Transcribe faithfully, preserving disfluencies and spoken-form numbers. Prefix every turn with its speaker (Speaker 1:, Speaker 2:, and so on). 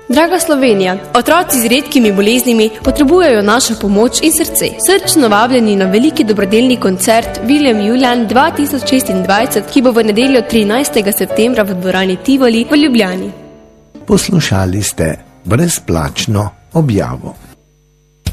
Speaker 1: Draga Slovenija, otroci z redkimi boleznimi potrebujejo našo pomoč in srce. Srčno vabljeni na veliki dobrodelni koncert Viljem Julijan dva tisoč šestindvajset, ki bo v nedeljo trinajstega septembra v dvorani Tivoli v Ljubljani.
Speaker 2: Poslušali ste brezplačno objavo.